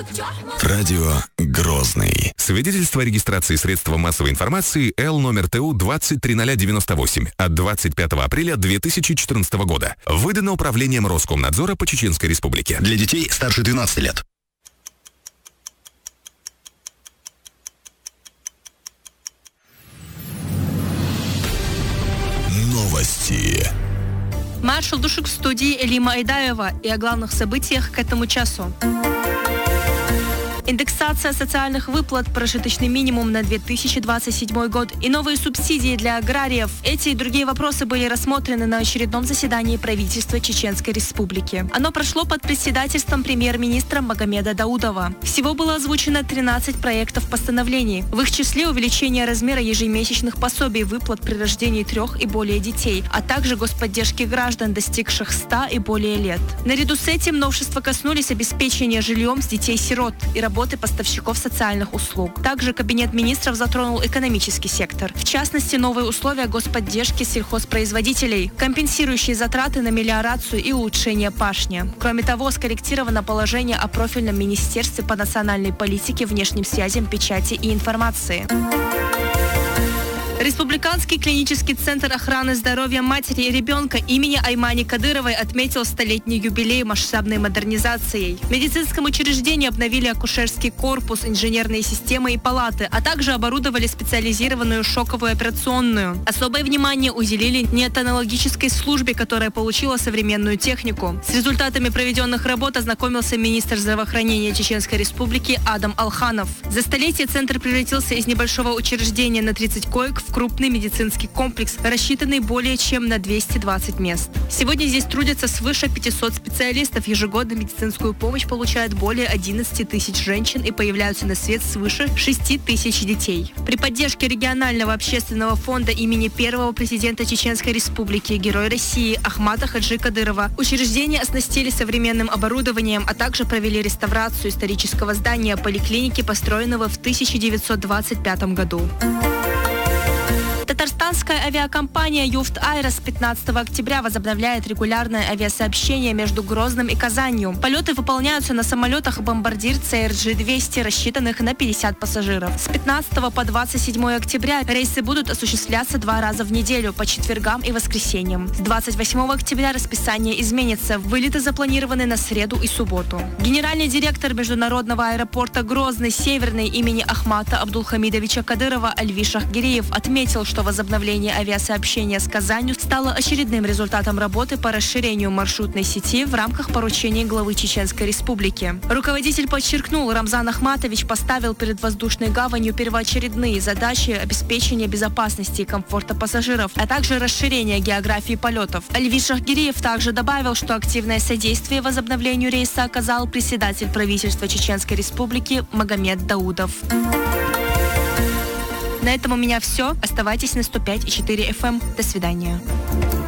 Радио Грозный. Свидетельство о регистрации средства массовой информации Л номер ТУ 203098 от 25 апреля 2014 года. Выдано Управлением Роскомнадзора по Чеченской Республике. Для детей старше 12 лет. Новости. Маршал Душик в студии Элима Айдаева и о главных событиях к этому часу. Индексация социальных выплат, прожиточный минимум на 2027 год и новые субсидии для аграриев. Эти и другие вопросы были рассмотрены на очередном заседании правительства Чеченской Республики. Оно прошло под председательством премьер-министра Магомеда Даудова. Всего было озвучено 13 проектов постановлений. В их числе увеличение размера ежемесячных пособий выплат при рождении 3 и более детей, а также господдержки граждан, достигших 100 и более лет. Наряду с этим новшества коснулись обеспечения жильем с детей-сирот и работы поставщиков социальных услуг. Также Кабинет министров затронул экономический сектор. В частности, новые условия господдержки сельхозпроизводителей, компенсирующие затраты на мелиорацию и улучшение пашни. Кроме того, скорректировано положение о профильном министерстве по национальной политике, внешним связям, печати и информации. Республиканский клинический центр охраны здоровья матери и ребенка имени Аймани Кадыровой отметил 100-летний юбилей масштабной модернизацией. В медицинском учреждении обновили акушерский корпус, инженерные системы и палаты, а также оборудовали специализированную шоковую операционную. Особое внимание уделили неонатологической службе, которая получила современную технику. С результатами проведенных работ ознакомился министр здравоохранения Чеченской Республики Адам Алханов. За столетие центр превратился из небольшого учреждения на 30 коек в крупный медицинский комплекс, рассчитанный более чем на 220 мест. Сегодня здесь трудятся свыше 500 специалистов. Ежегодно медицинскую помощь получают более 11 тысяч женщин и появляются на свет свыше 6 тысяч детей. При поддержке регионального общественного фонда имени первого президента Чеченской Республики, Героя России Ахмата Хаджи Кадырова, учреждение оснастили современным оборудованием, а также провели реставрацию исторического здания поликлиники, построенного в 1925 году. Татарстанская авиакомпания «Юфт Айра» с 15 октября возобновляет регулярное авиасообщение между Грозным и Казанью. Полеты выполняются на самолетах «Бомбардир» CRJ-200, рассчитанных на 50 пассажиров. С 15 по 27 октября рейсы будут осуществляться 2 раза в неделю, по четвергам и воскресеньям. С 28 октября расписание изменится. Вылеты запланированы на среду и субботу. Генеральный директор международного аэропорта Грозный Северный имени Ахмата Абдулхамидовича Кадырова Альвиш Ахгиреев отметил, что возобновление авиасообщения с Казанью стало очередным результатом работы по расширению маршрутной сети в рамках поручений главы Чеченской Республики. Руководитель подчеркнул, Рамзан Ахматович поставил перед воздушной гаванью первоочередные задачи обеспечения безопасности и комфорта пассажиров, а также расширения географии полетов. Альвиш Ахгиреев также добавил, что активное содействие возобновлению рейса оказал председатель правительства Чеченской Республики Магомед Даудов. На этом у меня все. Оставайтесь на 105,4 FM. До свидания.